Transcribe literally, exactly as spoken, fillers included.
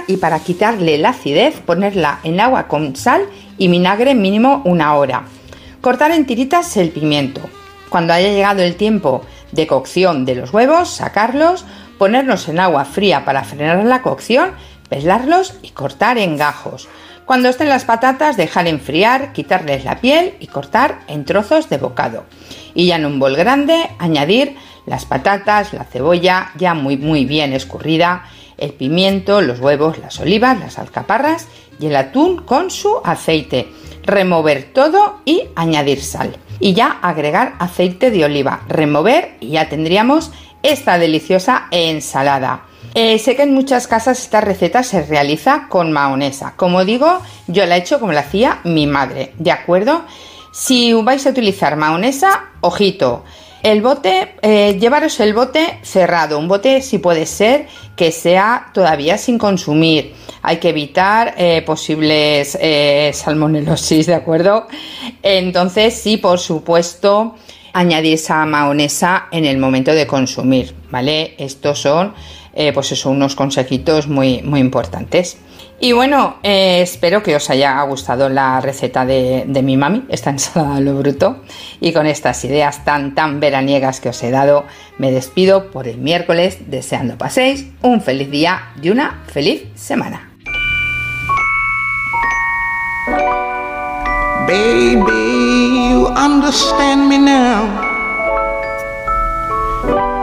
y para quitarle la acidez ponerla en agua con sal y vinagre mínimo una hora. Cortar en tiritas el pimiento. Cuando haya llegado el tiempo de cocción de los huevos, sacarlos, ponerlos en agua fría para frenar la cocción, pelarlos y cortar en gajos. Cuando estén las patatas, dejar enfriar, quitarles la piel y cortar en trozos de bocado. Y ya en un bol grande añadir las patatas, la cebolla ya muy muy bien escurrida, el pimiento, los huevos, las olivas, las alcaparras y el atún con su aceite. Remover todo y añadir sal. Y ya agregar aceite de oliva, remover y ya tendríamos esta deliciosa ensalada. Eh, sé que en muchas casas esta receta se realiza con mayonesa. Como digo, yo la he hecho como la hacía mi madre, ¿de acuerdo? Si vais a utilizar mayonesa, ojito, el bote, eh, llevaros el bote cerrado, un bote si puede ser que sea todavía sin consumir. Hay que evitar eh, posibles eh, salmonelosis, ¿de acuerdo? Entonces sí, por supuesto, añadir esa mayonesa en el momento de consumir, ¿vale? Estos son eh, pues eso, unos consejitos muy, muy importantes. Y bueno, eh, espero que os haya gustado la receta de, de mi mami, esta ensalada a lo bruto. Y con estas ideas tan tan veraniegas que os he dado, me despido por el miércoles, deseando paséis un feliz día y una feliz semana. Baby, you understand me now.